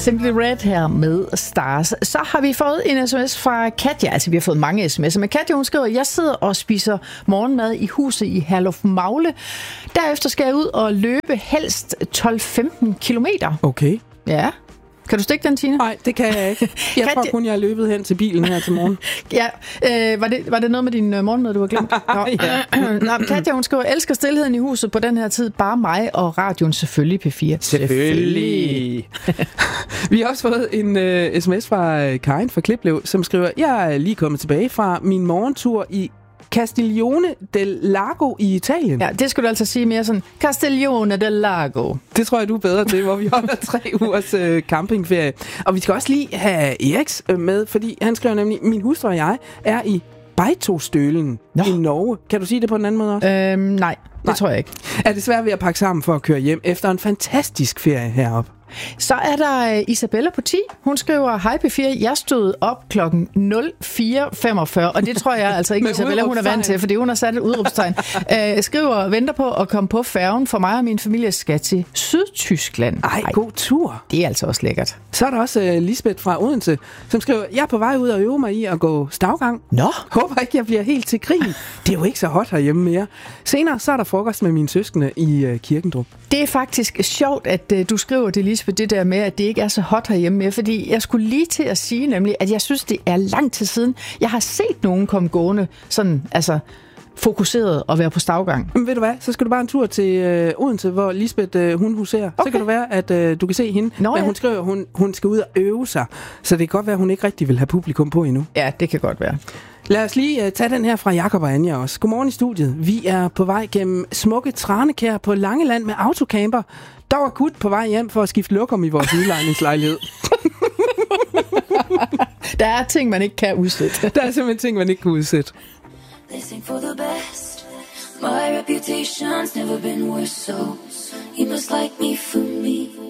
Simply Red her med Stars. Så har vi fået en sms fra Katja. Altså, vi har fået mange sms'er. Men Katja, hun skriver, jeg sidder og spiser morgenmad i huset i Herlufmagle. Derefter skal jeg ud og løbe helst 12-15 kilometer. Okay. Ja. Kan du stikke den, Tine? Nej, det kan jeg ikke. Jeg tror kun, jeg har løbet hen til bilen her til morgen. Ja, var det noget med din morgenmad, du har glemt? Nå, Katja, hun skriver, elsker stilheden i huset på den her tid. Bare mig og radioen, selvfølgelig P4. Selvfølgelig. Vi har også fået en sms fra Karin fra Kliplev, som skriver, jeg er lige kommet tilbage fra min morgentur i Castiglione del Lago i Italien. Ja, det skulle du altså sige mere sådan, Castiglione del Lago. Det tror jeg, du er bedre til, hvor vi holder 3 ugers campingferie. Og vi skal også lige have Eriks med, fordi han skriver nemlig, min hustru og jeg er i Beitostølen i Norge. Kan du sige det på en anden måde også? Nej, det tror jeg ikke. Er det svært ved at pakke sammen for at køre hjem efter en fantastisk ferie heroppe? Så er der Isabella på 10. Hun skriver, hej P4, jeg stod op klokken 04.45, og det tror jeg altså ikke, Isabella hun er vant til, fordi hun har sat et udråbstegn. Skriver, venter på at komme på færgen, for mig og min familie skal til Sydtyskland. Ej, god tur. Det er altså også lækkert. Så er der også Lisbeth fra Odense, som skriver, jeg er på vej ud og øve mig i at gå stavgang. Nå. Håber ikke, jeg bliver helt til grin. Det er jo ikke så hot herhjemme mere. Senere så er der frokost med mine søskende i Kirkendrup. Det er faktisk sjovt, at du skriver det, Lisbeth, det der med, at det ikke er så hot herhjemme mere, fordi jeg skulle lige til at sige nemlig, at jeg synes, det er lang tid siden. Jeg har set nogen komme gående sådan, altså fokuseret og være på stavgang. Men ved du hvad, så skal du bare en tur til Odense, hvor Lisbeth hun huserer. Okay. Så kan du være, at du kan se hende. Men hun skriver, hun skal ud og øve sig, så det kan godt være, at hun ikke rigtig vil have publikum på endnu. Ja, det kan godt være. Lad os lige tage den her fra Jakob og Anja også. Godmorgen i studiet. Vi er på vej gennem smukke Tranekær på Langeland med autocamper. Der var Kut på vej hjem for at skifte lokum i vores udlejningslejlighed. Der er ting, man ikke kan udsætte. Der er simpelthen ting, man ikke kan udsætte. Listen for the best. My reputation's never been worse, so you must like me for me.